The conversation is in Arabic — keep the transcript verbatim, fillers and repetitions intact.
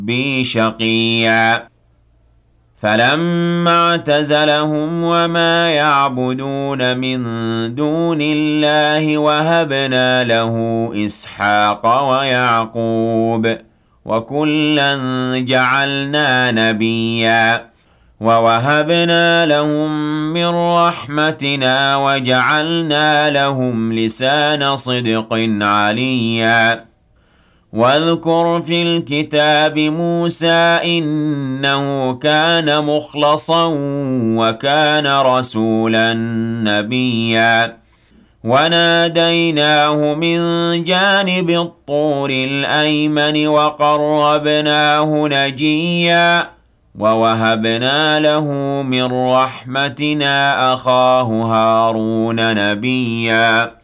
بِي شَقِيًّا فَلَمَّا اعْتَزَلَهُمْ وَمَا يَعْبُدُونَ مِن دُونِ اللَّهِ وَهَبْنَا لَهُ إِسْحَاقَ وَيَعْقُوبَ وَكُلًّا جَعَلْنَا نَبِيًّا وَوَهَبْنَا لَهُم مِّن رَّحْمَتِنَا وَجَعَلْنَا لَهُمْ لِسَانَ صِدْقٍ عَلِيًّا وَاذْكُرْ فِي الْكِتَابِ مُوسَىٰ ۚ إِنَّهُ كَانَ مُخْلَصًا وَكَانَ رَسُولًا نَّبِيًّا وَنَادَيْنَاهُ مِن جَانِبِ الطُّورِ الْأَيْمَنِ وَقَرَّبْنَاهُ نَجِيًّا وَوَهَبْنَا لَهُ مِن رَّحْمَتِنَا أَخَاهُ هَارُونَ نَبِيًّا